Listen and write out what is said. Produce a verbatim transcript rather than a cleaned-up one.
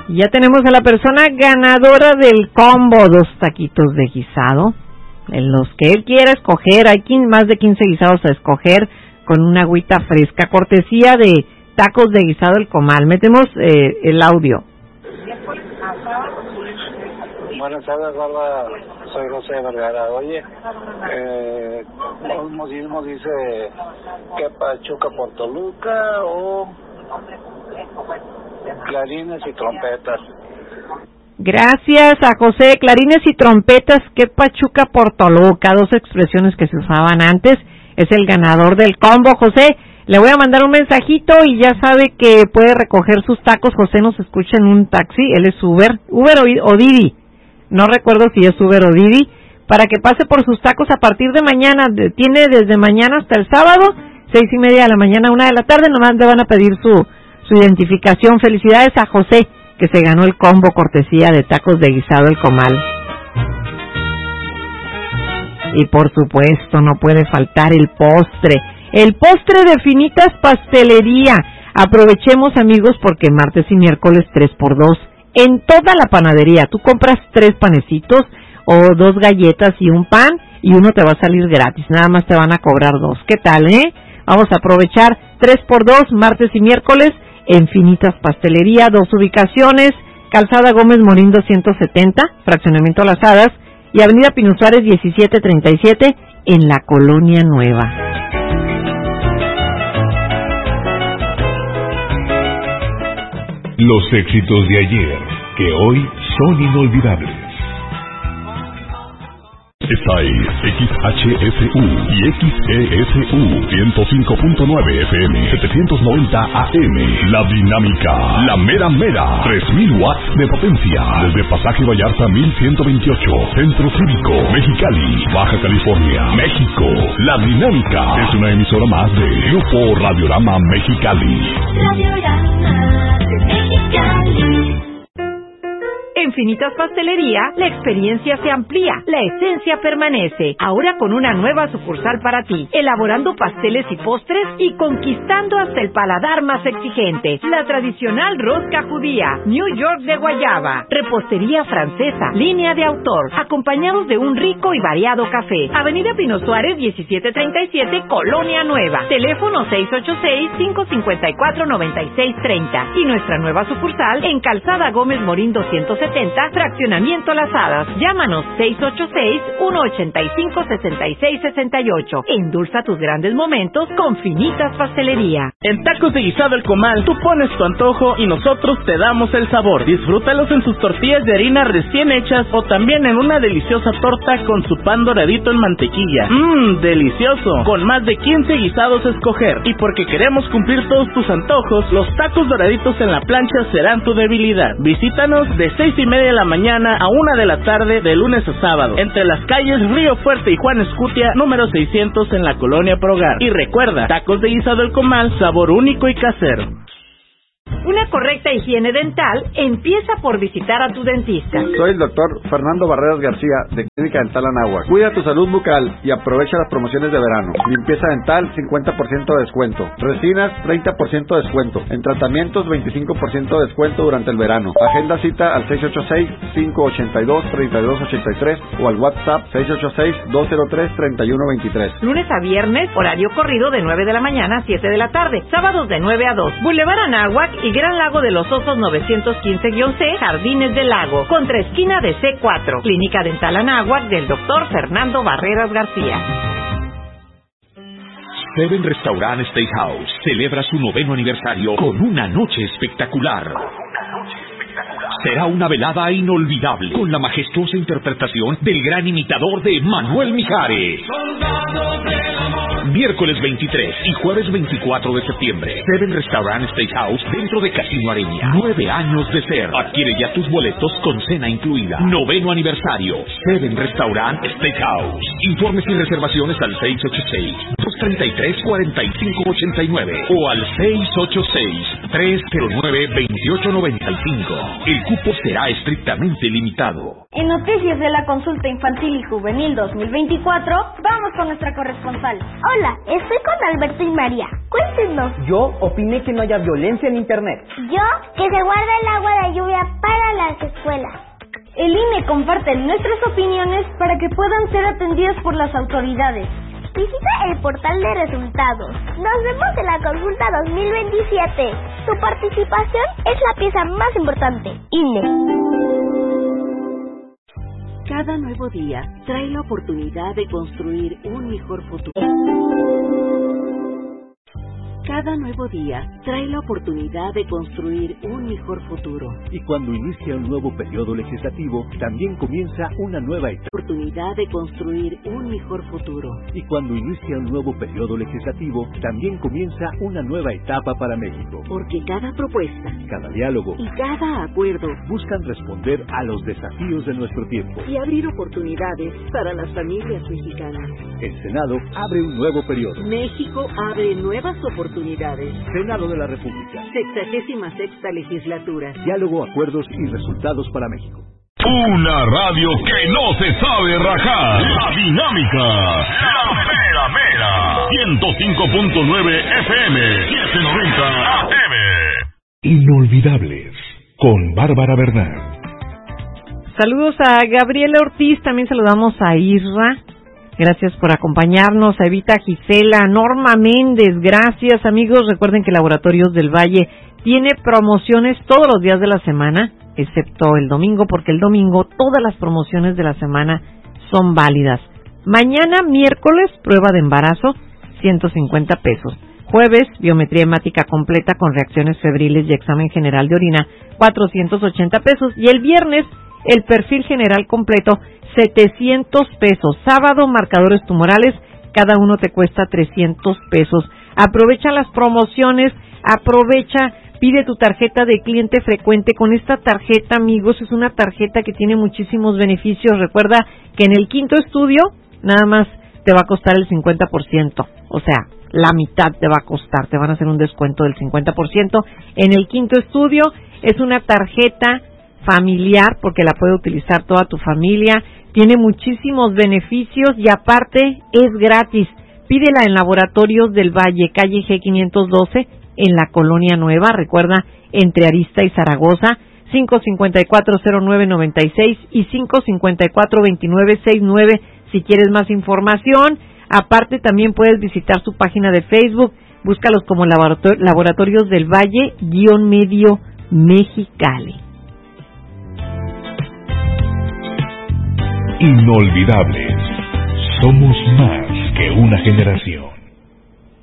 Ya tenemos a la persona ganadora del combo, dos taquitos de guisado, en los que él quiera escoger. Hay más de quince guisados a escoger con una agüita fresca, cortesía de Tacos de Guisado El Comal. Metemos eh, el audio. Buenas tardes, Bárbara. Soy José Vergara. Oye, eh, el modismo dice que Pachuca por Toluca o clarines y trompetas. Gracias a José. Clarines y trompetas, que Pachuca por Toluca, dos expresiones que se usaban antes. Es el ganador del combo, José. Le voy a mandar un mensajito y ya sabe que puede recoger sus tacos. José nos escucha en un taxi, él es Uber, Uber o, o Didi, no recuerdo si es Uber o Didi, para que pase por sus tacos a partir de mañana. Tiene desde mañana hasta el sábado, seis y media de la mañana, una de la tarde. Nomás le van a pedir su, su identificación. Felicidades a José, que se ganó el combo cortesía de Tacos de Guisado El Comal. Y por supuesto no puede faltar el postre, el postre de Finitas Pastelería. Aprovechemos, amigos, porque martes y miércoles tres por dos en toda la panadería. Tú compras tres panecitos o dos galletas y un pan y uno te va a salir gratis, nada más te van a cobrar dos. ¿Qué tal, eh? Vamos a aprovechar tres por dos martes y miércoles en Finitas Pastelería, dos ubicaciones, Calzada Gómez Morín doscientos setenta, Fraccionamiento Las Hadas, y Avenida Pino Suárez diecisiete treinta y siete en la Colonia Nueva. Los éxitos de ayer, que hoy son inolvidables. Esta es X H S U y X E S U ciento cinco punto nueve F M, setecientos noventa A M. La Dinámica, la mera mera, tres mil watts de potencia. Desde Pasaje Vallarta mil ciento veintiocho, Centro Cívico, Mexicali, Baja California, México. La Dinámica es una emisora más de Grupo Radiorama Mexicali. Radiorama Mexicali. En Finitas Pastelería, la experiencia se amplía, la esencia permanece. Ahora con una nueva sucursal para ti, elaborando pasteles y postres y conquistando hasta el paladar más exigente. La tradicional rosca judía, New York de guayaba, repostería francesa, línea de autor, acompañados de un rico y variado café. Avenida Pino Suárez diecisiete treinta y siete, Colonia Nueva. Teléfono seis ocho seis, cinco cinco cuatro, nueve seis tres cero. Y nuestra nueva sucursal en Calzada Gómez Morín doscientos setenta, Fraccionamiento Las Hadas. Llámanos seis ocho seis, uno ocho cinco, seis seis seis ocho. Endulza tus grandes momentos con Finitas Pastelería. En Tacos de Guisado El Comal, tú pones tu antojo y nosotros te damos el sabor. Disfrútalos en sus tortillas de harina recién hechas o también en una deliciosa torta con su pan doradito en mantequilla. Mmm, delicioso. Con más de quince guisados a escoger. Y porque queremos cumplir todos tus antojos, los tacos doraditos en la plancha serán tu debilidad. Visítanos de seis y media de la mañana a una de la tarde de lunes a sábado, entre las calles Río Fuerte y Juan Escutia, número seiscientos en la Colonia Progar. Y recuerda, Tacos de Guisado El Comal, sabor único y casero. Una correcta higiene dental empieza por visitar a tu dentista. Soy el doctor Fernando Barreras García, de Clínica Dental Anáhuac. Cuida tu salud bucal y aprovecha las promociones de verano. Limpieza dental, cincuenta por ciento de descuento. Resinas, treinta por ciento de descuento. En tratamientos, veinticinco por ciento de descuento durante el verano. Agenda cita al seis ocho seis, cinco ocho dos, tres dos ocho tres o al WhatsApp seis ocho seis, dos cero tres, tres uno dos tres. Lunes a viernes, horario corrido de nueve de la mañana a siete de la tarde. Sábados de nueve a dos. Boulevard Anáhuac y Gran Lago de los Osos novecientos quince C, Jardines del Lago, contra esquina de C cuatro. Clínica Dental Anáhuac del doctor Fernando Barreras García. Seven Restaurant Steakhouse celebra su noveno aniversario con una noche espectacular. Será una velada inolvidable con la majestuosa interpretación del gran imitador de Manuel Mijares. Miércoles veintitrés y jueves veinticuatro de septiembre. Seven Restaurant Steakhouse dentro de Casino Areña. Nueve años de ser. Adquiere ya tus boletos con cena incluida. Noveno aniversario. Seven Restaurant Steakhouse. Informes y reservaciones al seis ocho seis, dos treinta y tres, cuarenta y cinco ochenta y nueve o al seis ocho seis, tres cero nueve, veintiocho noventa y cinco. El cupo será estrictamente limitado. En noticias de la consulta infantil y juvenil dos mil veinticuatro, vamos con nuestra corresponsal. Hola, estoy con Alberto y María. Cuéntenos. Yo opiné que no haya violencia en Internet. Yo, que se guarde el agua de lluvia para las escuelas. El I N E comparte nuestras opiniones para que puedan ser atendidas por las autoridades. Visita el portal de resultados. Nos vemos en la consulta dos mil veintisiete. Tu participación es la pieza más importante. I N E. Cada nuevo día trae la oportunidad de construir un mejor futuro. Cada nuevo día trae la oportunidad de construir un mejor futuro. Y cuando inicia un nuevo periodo legislativo, también comienza una nueva etapa. Oportunidad de construir un mejor futuro. Y cuando inicia un nuevo periodo legislativo, también comienza una nueva etapa para México. Porque cada propuesta, cada diálogo y cada acuerdo buscan responder a los desafíos de nuestro tiempo y abrir oportunidades para las familias mexicanas. El Senado abre un nuevo periodo. México abre nuevas oportunidades. Senado de la República. Sexagésima sexta legislatura. Diálogo, acuerdos y resultados para México. Una radio que no se sabe rajar. La Dinámica. La Mera Mera. ciento cinco punto nueve F M. setecientos noventa A M. Inolvidables. Con Bárbara Bernal. Saludos a Gabriela Ortiz. También saludamos a Isra. Gracias por acompañarnos, a Evita Gisela, Norma Méndez, gracias amigos. Recuerden que Laboratorios del Valle tiene promociones todos los días de la semana, excepto el domingo, porque el domingo todas las promociones de la semana son válidas. Mañana, miércoles, prueba de embarazo, ciento cincuenta pesos. Jueves, biometría hemática completa con reacciones febriles y examen general de orina, cuatrocientos ochenta pesos. Y el viernes, el perfil general completo, setecientos pesos. Sábado, marcadores tumorales, cada uno te cuesta trescientos pesos. Aprovecha las promociones, aprovecha, pide tu tarjeta de cliente frecuente. Con esta tarjeta, amigos, es una tarjeta que tiene muchísimos beneficios. Recuerda que en el quinto estudio nada más te va a costar el cincuenta por ciento, o sea, la mitad te va a costar, te van a hacer un descuento del cincuenta por ciento. En el quinto estudio es una tarjeta familiar porque la puede utilizar toda tu familia. Tiene muchísimos beneficios y aparte es gratis. Pídela en Laboratorios del Valle, calle G quinientos doce, en la Colonia Nueva. Recuerda, entre Arista y Zaragoza, cinco cinco cuatro, cero nueve nueve seis y cinco cinco cuatro, veintinueve sesenta y nueve si quieres más información. Aparte, también puedes visitar su página de Facebook. Búscalos como Laborator- Laboratorios del Valle, guión medio Mexicali. Inolvidables. Somos más que una generación.